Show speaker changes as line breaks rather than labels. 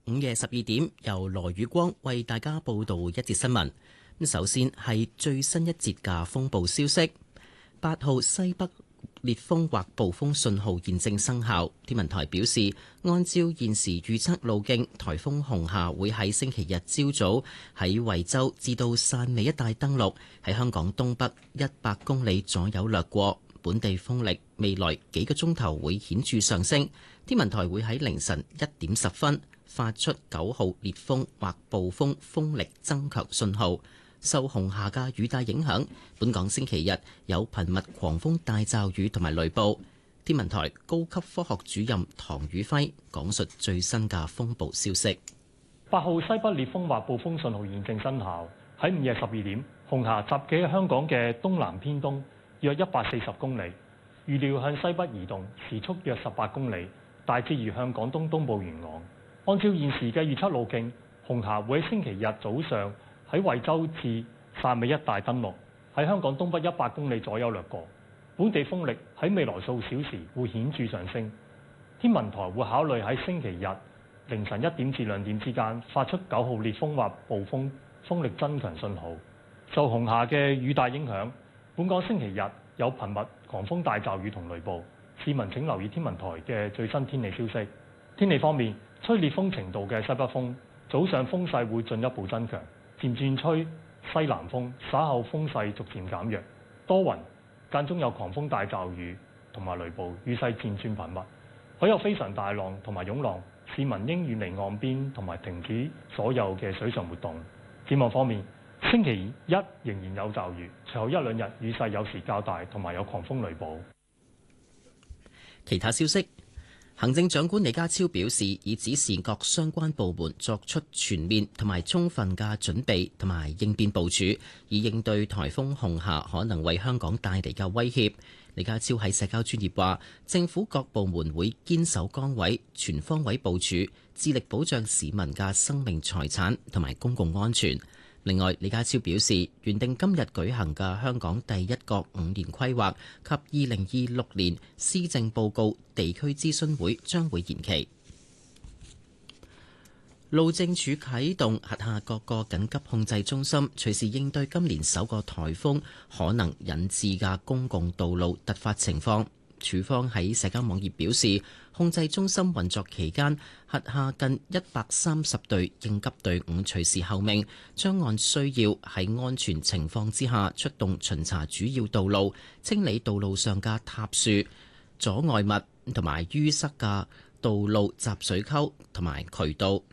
午夜12點，由羅宇光為大家報道一節新聞。首先係最新一節嘅風暴消息：8號西北烈風或暴風信號現正生效。天文台表示，按照現時預測路徑，颱風紅霞會喺星期日朝早喺惠州至到汕尾一帶登陸，喺香港東北100公里左右掠過。本地風力未來幾個鐘頭會顯著上升。天文台會喺凌晨1點10分發出9號烈風或暴風風力增強信號。受紅霞嘅雨帶影響，本港星期日有頻密狂風大驟雨同埋雷暴。天文台高級科學主任唐宇輝講述最新嘅風暴消息。
8號西北烈風或暴風信號現正生效。喺午夜12點，紅霞集結喺香港嘅東南偏東約140公里，預料向西北移動，時速約18公里，大致移向廣東東部沿岸。按照現時嘅預測路徑，紅霞會喺星期日早上喺惠州至汕尾一帶登陸，喺香港東北100公里左右掠過。本地風力喺未來數小時會顯著上升。天文台會考慮喺星期日凌晨1點至2點之間發出9號烈風或暴風風力增強信號。受紅霞嘅雨帶影響，本港星期日有頻密狂風大驟雨同雷暴。市民請留意天文台嘅最新天氣消息。天氣方面，吹烈風程度嘅西北風，早上風勢會進一步增強，漸轉吹西南風，稍後風勢逐漸減弱，多雲，間中有狂風大驟雨同埋雷暴，雨勢漸轉頻密，可有非常大浪同埋湧浪，市民應遠離岸邊同埋停止所有嘅水上活動。展望方面，星期一仍然有驟雨，隨後1-2日雨勢有時較大，同埋有狂風雷暴。
其他消息。行政長官李家超表示，已指示各相關部門作出全面同埋充分嘅準備同埋應變部署，以應對颱風紅霞可能為香港帶嚟嘅威脅。李家超喺社交專頁話，政府各部門會堅守崗位，全方位部署，致力保障市民嘅生命財產同埋公共安全。另外，李家超表示，原定今日舉行嘅香港第一個5年規劃及2026年施政報告地區諮詢會將會延期。路政署啟動轄下各個緊急控制中心，隨時應對今年首個颱風可能引致嘅公共道路突發情況。署方喺社交網頁表示，控制中心運作期間，轄下近130隊應急隊伍隨時候命，將按需要喺安全情況之下出動巡查主要道路，清理道路上嘅塌樹、阻礙物同埋淤塞嘅道路集水溝同埋渠道，